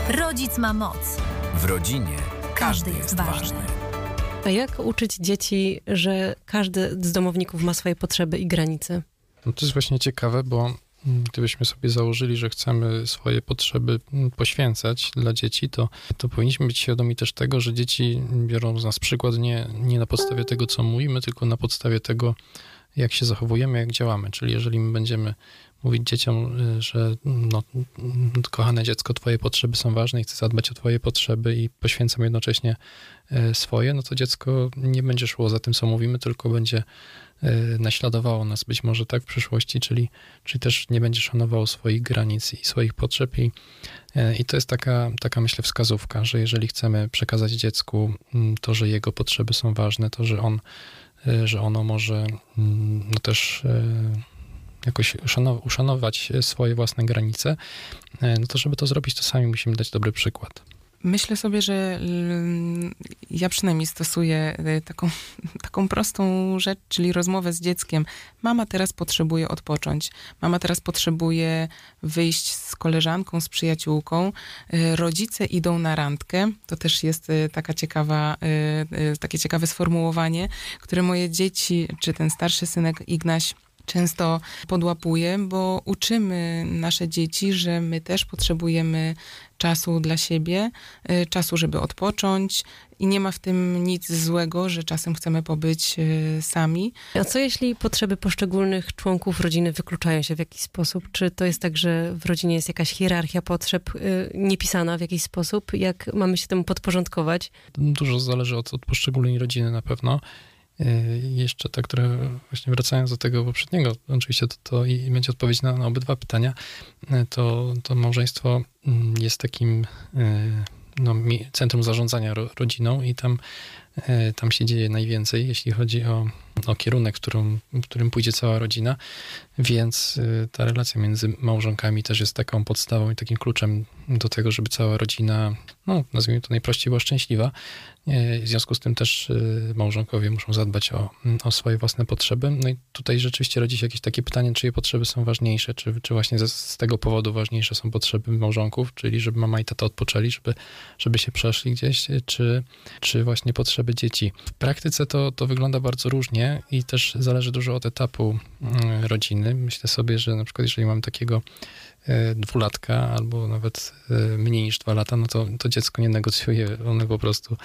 Rodzic ma moc. W rodzinie każdy jest ważny. A jak uczyć dzieci, że każdy z domowników ma swoje potrzeby i granice? No to jest właśnie ciekawe, bo gdybyśmy sobie założyli, że chcemy swoje potrzeby poświęcać dla dzieci, to powinniśmy być świadomi też tego, że dzieci biorą z nas przykład nie na podstawie tego, co mówimy, tylko na podstawie tego, jak się zachowujemy, jak działamy. Czyli jeżeli my będziemy mówić dzieciom, że kochane dziecko, twoje potrzeby są ważne i chcę zadbać o twoje potrzeby i poświęcam jednocześnie swoje, no to dziecko nie będzie szło za tym, co mówimy, tylko będzie naśladowało nas być może tak w przyszłości, czyli też nie będzie szanowało swoich granic i swoich potrzeb i to jest taka myślę wskazówka, że jeżeli chcemy przekazać dziecku to, że jego potrzeby są ważne, to, że ono może też jakoś uszanować swoje własne granice, no to żeby to zrobić, to sami musimy dać dobry przykład. Myślę sobie, że ja przynajmniej stosuję taką prostą rzecz, czyli rozmowę z dzieckiem. Mama teraz potrzebuje odpocząć. Mama teraz potrzebuje wyjść z koleżanką, z przyjaciółką. Rodzice idą na randkę. To też jest takie ciekawe sformułowanie, które moje dzieci, czy ten starszy synek Ignaś często podłapuje, bo uczymy nasze dzieci, że my też potrzebujemy czasu dla siebie, czasu, żeby odpocząć i nie ma w tym nic złego, że czasem chcemy pobyć sami. A co jeśli potrzeby poszczególnych członków rodziny wykluczają się w jakiś sposób? Czy to jest tak, że w rodzinie jest jakaś hierarchia potrzeb niepisana w jakiś sposób? Jak mamy się temu podporządkować? Dużo zależy od poszczególnej rodziny na pewno. Jeszcze tak, które właśnie wracając do tego poprzedniego, oczywiście to i będzie odpowiedź na obydwa pytania, to małżeństwo jest takim centrum zarządzania rodziną i tam się dzieje najwięcej, jeśli chodzi o kierunek, w którym pójdzie cała rodzina, więc ta relacja między małżonkami też jest taką podstawą i takim kluczem do tego, żeby cała rodzina, nazwijmy to najprościej, była szczęśliwa. W związku z tym też małżonkowie muszą zadbać o swoje własne potrzeby. No i tutaj rzeczywiście rodzi się jakieś takie pytanie, czyje potrzeby są ważniejsze, czy właśnie z tego powodu ważniejsze są potrzeby małżonków, czyli żeby mama i tata odpoczęli, żeby się przeszli gdzieś, czy właśnie potrzeby dzieci. W praktyce to wygląda bardzo różnie i też zależy dużo od etapu rodziny. Myślę sobie, że na przykład jeżeli mamy takiego 2-latka albo nawet mniej niż 2 lata, no to dziecko nie negocjuje, ono po prostu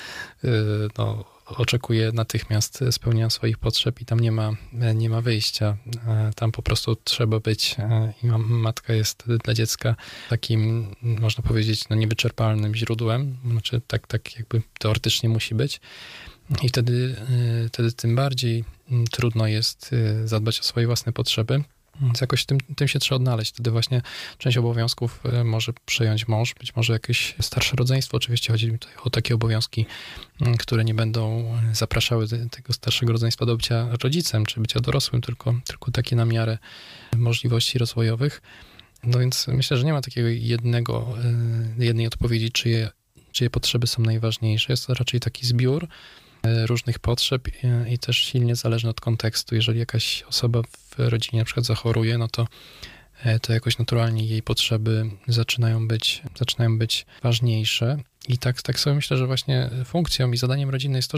oczekuje natychmiast spełnienia swoich potrzeb i tam nie ma wyjścia. Tam po prostu trzeba być i matka jest dla dziecka takim, można powiedzieć, niewyczerpalnym źródłem, znaczy tak jakby teoretycznie musi być. I wtedy tym bardziej trudno jest zadbać o swoje własne potrzeby. Więc jakoś tym się trzeba odnaleźć. Wtedy właśnie część obowiązków może przejąć mąż, być może jakieś starsze rodzeństwo. Oczywiście chodzi mi tutaj o takie obowiązki, które nie będą zapraszały tego starszego rodzeństwa do bycia rodzicem, czy bycia dorosłym, tylko takie na miarę możliwości rozwojowych. No więc myślę, że nie ma takiego jednej odpowiedzi, czyje potrzeby są najważniejsze. Jest to raczej taki zbiór różnych potrzeb i też silnie zależne od kontekstu. Jeżeli jakaś osoba w rodzinie na przykład zachoruje, no to jakoś naturalnie jej potrzeby zaczynają być ważniejsze. I tak sobie myślę, że właśnie funkcją i zadaniem rodziny jest to,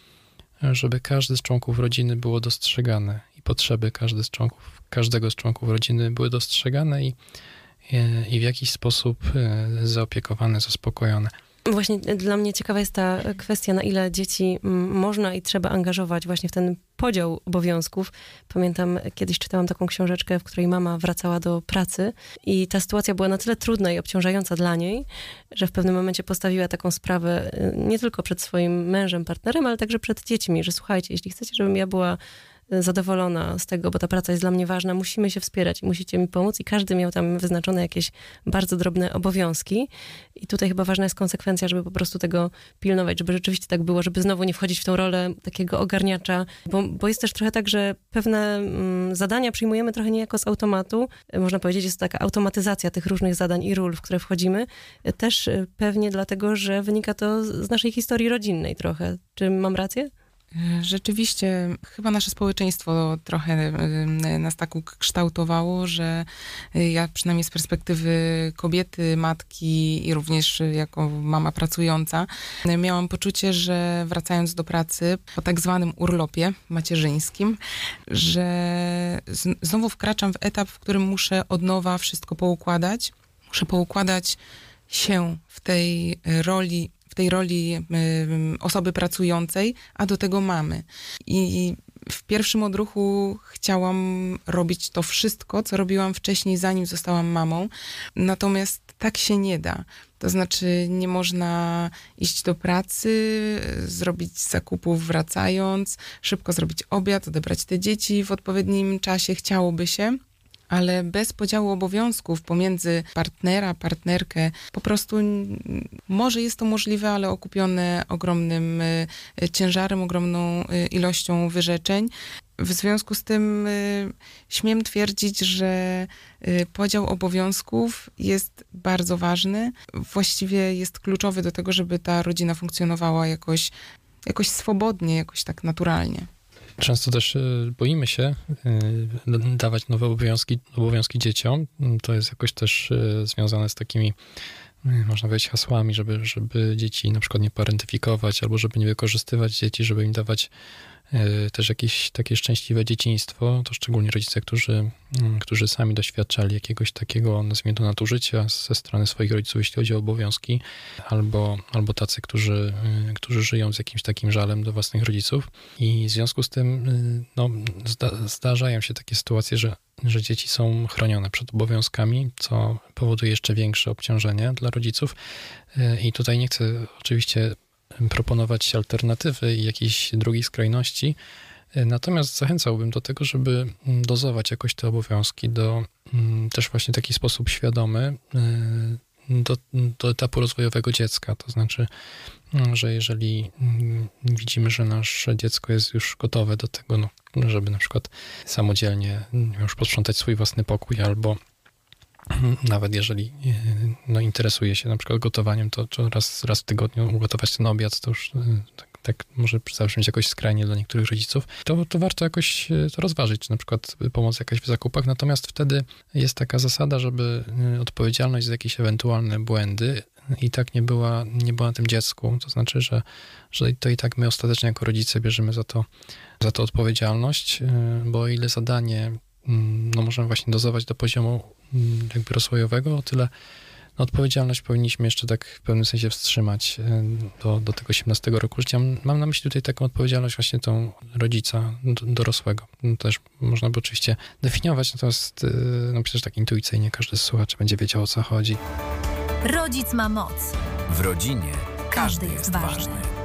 żeby każdy z członków rodziny było dostrzegane i potrzeby każdego z członków rodziny były dostrzegane i w jakiś sposób zaopiekowane, zaspokojone. Właśnie dla mnie ciekawa jest ta kwestia, na ile dzieci można i trzeba angażować właśnie w ten podział obowiązków. Pamiętam, kiedyś czytałam taką książeczkę, w której mama wracała do pracy i ta sytuacja była na tyle trudna i obciążająca dla niej, że w pewnym momencie postawiła taką sprawę nie tylko przed swoim mężem, partnerem, ale także przed dziećmi, że słuchajcie, jeśli chcecie, żebym ja była zadowolona z tego, bo ta praca jest dla mnie ważna, musimy się wspierać i musicie mi pomóc i każdy miał tam wyznaczone jakieś bardzo drobne obowiązki i tutaj chyba ważna jest konsekwencja, żeby po prostu tego pilnować, żeby rzeczywiście tak było, żeby znowu nie wchodzić w tą rolę takiego ogarniacza, bo jest też trochę tak, że pewne zadania przyjmujemy trochę niejako z automatu, można powiedzieć, jest to taka automatyzacja tych różnych zadań i ról, w które wchodzimy, też pewnie dlatego, że wynika to z naszej historii rodzinnej trochę. Czy mam rację? Rzeczywiście, chyba nasze społeczeństwo trochę nas tak ukształtowało, że ja przynajmniej z perspektywy kobiety, matki i również jako mama pracująca, miałam poczucie, że wracając do pracy po tak zwanym urlopie macierzyńskim, że znowu wkraczam w etap, w którym muszę od nowa wszystko poukładać. Muszę poukładać się w tej roli osoby pracującej, a do tego mamy. I w pierwszym odruchu chciałam robić to wszystko, co robiłam wcześniej, zanim zostałam mamą. Natomiast tak się nie da. To znaczy nie można iść do pracy, zrobić zakupów wracając, szybko zrobić obiad, odebrać te dzieci w odpowiednim czasie. Chciałoby się, ale bez podziału obowiązków pomiędzy partnera, partnerkę, po prostu może jest to możliwe, ale okupione ogromnym ciężarem, ogromną ilością wyrzeczeń. W związku z tym śmiem twierdzić, że podział obowiązków jest bardzo ważny. Właściwie jest kluczowy do tego, żeby ta rodzina funkcjonowała jakoś swobodnie, jakoś tak naturalnie. Często też boimy się dawać nowe obowiązki dzieciom. To jest jakoś też związane z takimi, można powiedzieć, hasłami, żeby dzieci na przykład nie parentyfikować, albo żeby nie wykorzystywać dzieci, żeby im dawać też jakieś takie szczęśliwe dzieciństwo. To szczególnie rodzice, którzy sami doświadczali jakiegoś takiego, nazwijmy to, nadużycia ze strony swoich rodziców, jeśli chodzi o obowiązki, albo tacy, którzy żyją z jakimś takim żalem do własnych rodziców. I w związku z tym zdarzają się takie sytuacje, że dzieci są chronione przed obowiązkami, co powoduje jeszcze większe obciążenie dla rodziców. I tutaj nie chcę oczywiście proponować alternatywy i jakiejś drugiej skrajności. Natomiast zachęcałbym do tego, żeby dozować jakoś te obowiązki też właśnie w taki sposób świadomy do etapu rozwojowego dziecka. To znaczy, że jeżeli widzimy, że nasze dziecko jest już gotowe do tego, żeby na przykład samodzielnie już posprzątać swój własny pokój, albo nawet jeżeli interesuje się na przykład gotowaniem, to raz w tygodniu ugotować ten obiad, to już tak może zabrzmieć jakoś skrajnie dla niektórych rodziców, to warto jakoś to rozważyć, czy na przykład pomoc jakaś w zakupach. Natomiast wtedy jest taka zasada, żeby odpowiedzialność za jakieś ewentualne błędy i tak nie była na tym dziecku. To znaczy, że to i tak my ostatecznie jako rodzice bierzemy za to odpowiedzialność, bo o ile zadanie możemy właśnie dozować do poziomu jakby rozwojowego, o tyle odpowiedzialność powinniśmy jeszcze tak w pewnym sensie wstrzymać do tego 18 roku życia. Mam na myśli tutaj taką odpowiedzialność właśnie tą rodzica dorosłego. Też można by oczywiście definiować, natomiast myślę, że tak intuicyjnie każdy z słuchaczy będzie wiedział, o co chodzi. Rodzic ma moc. W rodzinie każdy jest ważny.